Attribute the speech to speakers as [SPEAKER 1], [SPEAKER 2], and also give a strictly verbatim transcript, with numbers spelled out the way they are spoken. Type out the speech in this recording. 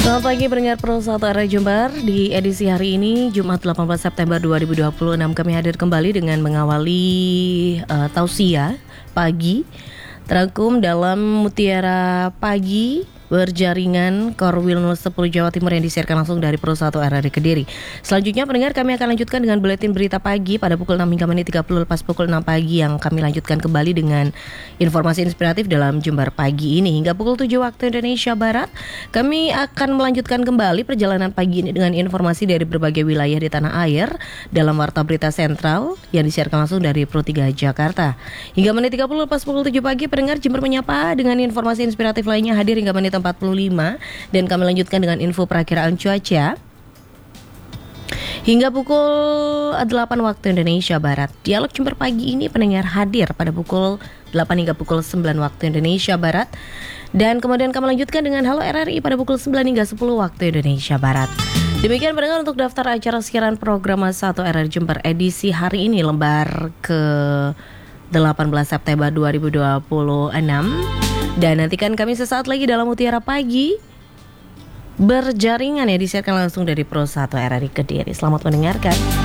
[SPEAKER 1] Selamat pagi pendengar Pro satu R Jember. Di edisi hari ini Jumat delapan belas September dua ribu dua puluh enam kami hadir kembali dengan mengawali uh, tausiah pagi terangkum dalam Mutiara Pagi berjaringan Korwil nol sepuluh Jawa Timur yang disiarkan langsung dari Pro satu R R I Kediri. Selanjutnya pendengar kami akan lanjutkan dengan buletin berita pagi pada pukul enam hingga menit tiga puluh lepas pukul enam pagi yang kami lanjutkan kembali dengan informasi inspiratif dalam Jember pagi ini. Hingga pukul tujuh waktu Indonesia Barat kami akan melanjutkan kembali perjalanan pagi ini dengan informasi dari berbagai wilayah di tanah air dalam Warta Berita Sentral yang disiarkan langsung dari Pro tiga Jakarta. Hingga menit tiga puluh lepas pukul tujuh pagi pendengar Jember menyapa dengan informasi inspiratif lainnya hadir hingga menit empat puluh lima dan kami lanjutkan dengan info perakiraan cuaca hingga pukul delapan waktu Indonesia Barat. Dialog Jember pagi ini pendengar hadir pada pukul delapan hingga pukul sembilan waktu Indonesia Barat dan kemudian kami lanjutkan dengan Halo R R I pada pukul sembilan hingga sepuluh waktu Indonesia Barat. Demikian pendengar untuk daftar acara siaran program satu R R Jember edisi hari ini lembar ke delapan belas September dua ribu dua puluh enam. Dan nantikan kami sesaat lagi dalam Mutiara Pagi berjaringan ya disiarkan langsung dari Pro satu R R I Kediri. Selamat mendengarkan.